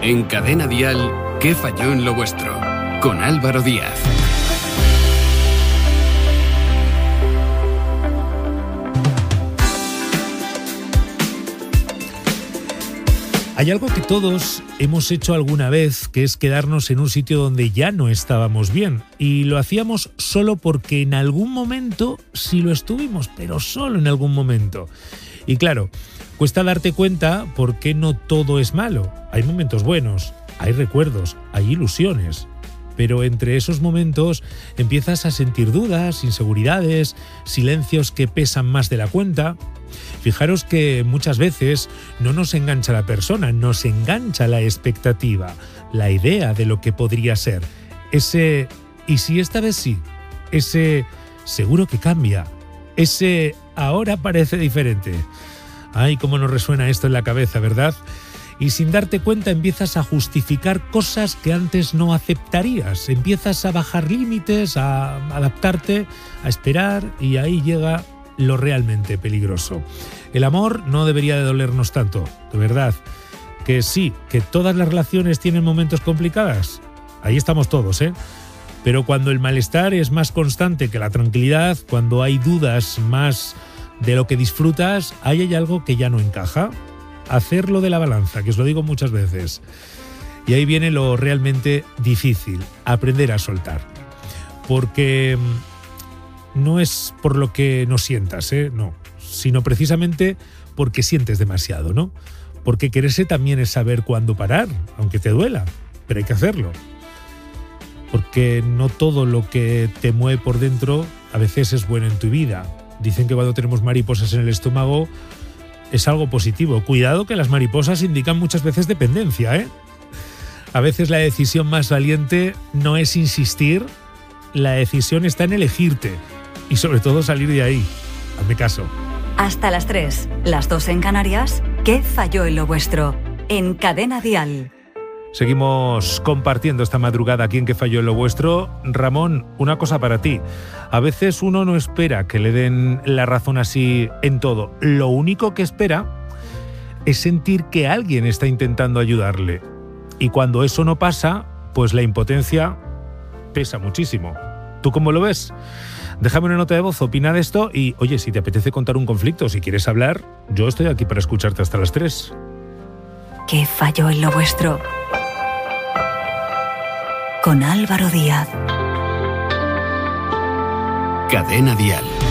En Cadena Dial, ¿qué falló en lo vuestro? Con Álvaro Díaz. Hay algo que todos hemos hecho alguna vez, que es quedarnos en un sitio donde ya no estábamos bien. Y lo hacíamos solo porque en algún momento sí lo estuvimos, pero solo en algún momento. Y claro, cuesta darte cuenta porque no todo es malo. Hay momentos buenos, hay recuerdos, hay ilusiones. Pero entre esos momentos empiezas a sentir dudas, inseguridades, silencios que pesan más de la cuenta. Fijaros que muchas veces no nos engancha la persona, nos engancha la expectativa, la idea de lo que podría ser. Ese ¿y si esta vez sí? Ese seguro que cambia. Ese ahora parece diferente. Ay, cómo nos resuena esto en la cabeza, ¿verdad? Y sin darte cuenta empiezas a justificar cosas que antes no aceptarías. Empiezas a bajar límites, a adaptarte, a esperar, y ahí llega lo realmente peligroso. El amor no debería de dolernos tanto, de verdad. Que sí, que todas las relaciones tienen momentos complicados. Ahí estamos todos, ¿eh? Pero cuando el malestar es más constante que la tranquilidad, cuando hay dudas más de lo que disfrutas, ahí hay algo que ya no encaja. Hacerlo de la balanza, que os lo digo muchas veces. Y ahí viene lo realmente difícil, aprender a soltar. Porque no es por lo que no sientas, no, sino precisamente porque sientes demasiado, ¿no? Porque quererse también es saber cuándo parar, aunque te duela, pero hay que hacerlo. Porque no todo lo que te mueve por dentro a veces es bueno en tu vida. Dicen que cuando tenemos mariposas en el estómago es algo positivo. Cuidado, que las mariposas indican muchas veces dependencia, ¿eh? A veces la decisión más valiente no es insistir, la decisión está en elegirte y sobre todo salir de ahí. Hazme caso. Hasta las 3, las 2 en Canarias, ¿qué falló en lo vuestro? En Cadena Dial. Seguimos compartiendo esta madrugada aquí en ¿Qué falló en lo vuestro? Ramón, una cosa para ti. A veces uno no espera que le den la razón así en todo. Lo único que espera es sentir que alguien está intentando ayudarle. Y cuando eso no pasa, pues la impotencia pesa muchísimo. ¿Tú cómo lo ves? Déjame una nota de voz, opina de esto y, oye, si te apetece contar un conflicto, si quieres hablar, yo estoy aquí para escucharte hasta las 3. ¿Qué falló en lo vuestro? Con Álvaro Díaz. Cadena Dial.